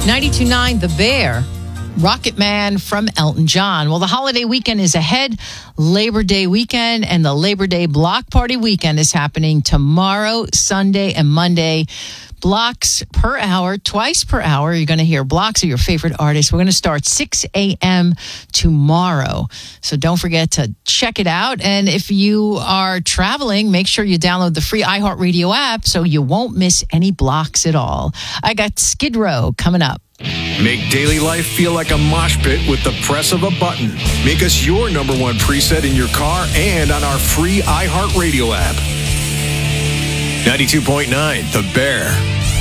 92.9 The Bear, Rocket Man from Elton John. Well, the holiday weekend is ahead, Labor Day weekend, and the Labor Day Block Party weekend is happening tomorrow, Sunday, and Monday. Blocks per hour, twice per hour. You're going to hear blocks of your favorite artists. We're going to start 6 a.m. tomorrow. So don't forget to check it out. And if you are traveling, make sure you download the free iHeartRadio app so you won't miss any blocks at all. I got Skid Row coming up. Make daily life feel like a mosh pit with the press of a button. Make us your number one preset in your car and on our free iHeartRadio app. 92.9 The Bear.